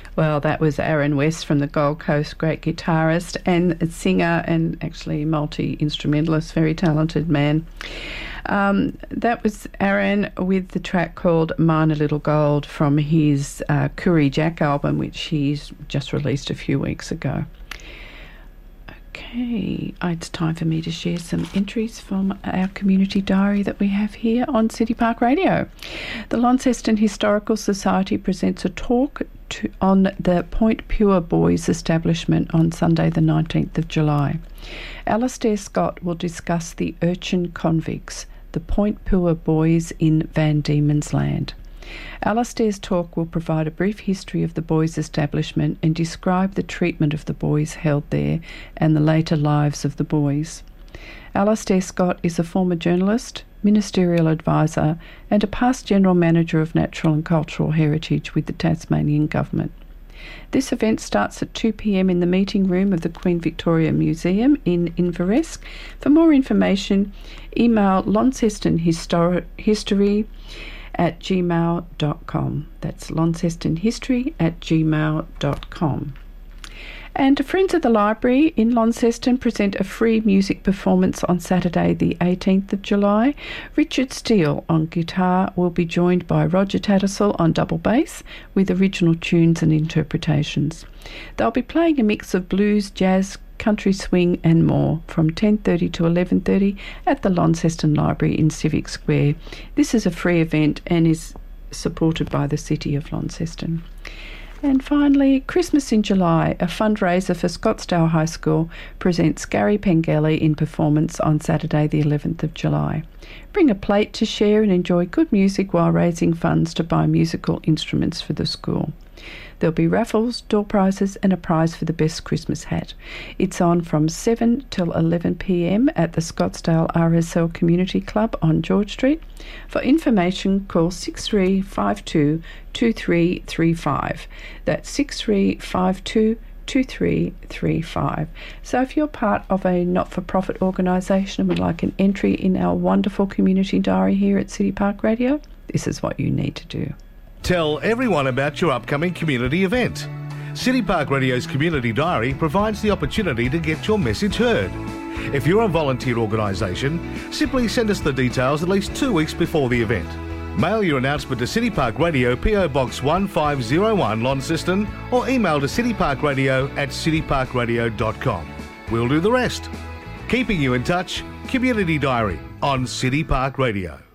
Well, that was Aaron West from the Gold Coast, great guitarist and singer and actually multi-instrumentalist, very talented man. That was Aaron with the track called Mine a Little Gold from his Koori Jack album, which he's just released a few weeks ago. Okay, it's time for me to share some entries from our community diary that we have here on City Park Radio. The Launceston Historical Society presents a talk on the Point Pure Boys establishment on Sunday the 19th of July. Alastair Scott will discuss the urchin convicts, the Point Pure Boys in Van Diemen's Land. Alastair's talk will provide a brief history of the boys' establishment and describe the treatment of the boys held there and the later lives of the boys. Alastair Scott is a former journalist, ministerial advisor and a past General Manager of Natural and Cultural Heritage with the Tasmanian Government. This event starts at 2 p.m. in the meeting room of the Queen Victoria Museum in Inveresk. For more information, email launcestonhistory@gmail.com. That's launcestonhistory@gmail.com. And Friends of the Library in Launceston present a free music performance on Saturday the 18th of July. Richard Steele on guitar will be joined by Roger Tattersall on double bass with original tunes and interpretations. They'll be playing a mix of blues, jazz, country swing and more from 10:30 to 11:30 at the Launceston Library in Civic Square. This is a free event and is supported by the City of Launceston. And finally, Christmas in July, a fundraiser for Scottsdale High School presents Gary Pengelly in performance on Saturday the 11th of July. Bring a plate to share and enjoy good music while raising funds to buy musical instruments for the school. There'll be raffles, door prizes and a prize for the best Christmas hat. It's on from 7 till 11 p.m. at the Scottsdale RSL Community Club on George Street. For information, call 6352 2335. That's 6352 2335. So if you're part of a not-for-profit organisation and would like an entry in our wonderful community diary here at City Park Radio, this is what you need to do. Tell everyone about your upcoming community event. City Park Radio's Community Diary provides the opportunity to get your message heard. If you're a volunteer organisation, simply send us the details at least 2 weeks before the event. Mail your announcement to City Park Radio, PO Box 1501 Launceston, or email to cityparkradio@cityparkradio.com. We'll do the rest. Keeping you in touch, Community Diary on City Park Radio.